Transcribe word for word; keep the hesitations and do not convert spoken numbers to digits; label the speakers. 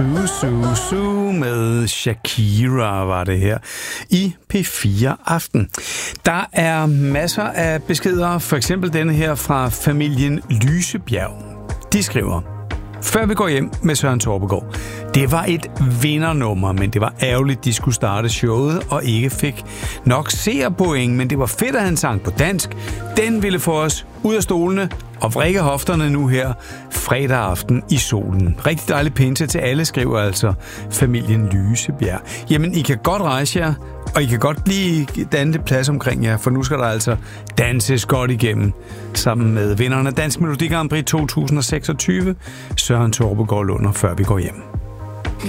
Speaker 1: Su, su med Shakira var det her i P fire Aften. Der er masser af beskeder, for eksempel denne her fra familien Lysebjerg. De skriver: Før vi går hjem med Søren Torpegaard. Det var et vindernummer, men det var ærgerligt, de skulle starte showet og ikke fik nok seerpoint, men det var fedt, at han sang på dansk. Den ville få os ud af stolene og vrikke hofterne nu her fredag aften i solen. Rigtig dejlig pinse til alle, skriver altså familien Lysebjerg. Jamen, I kan godt rejse jer, og I kan godt lige danne det plads omkring jer, for nu skal der altså danses godt igennem sammen med vinderne af Dansk Melodi Grand Prix to tusind seksogtyve, Søren Torpegaard Lunder, før vi går hjem.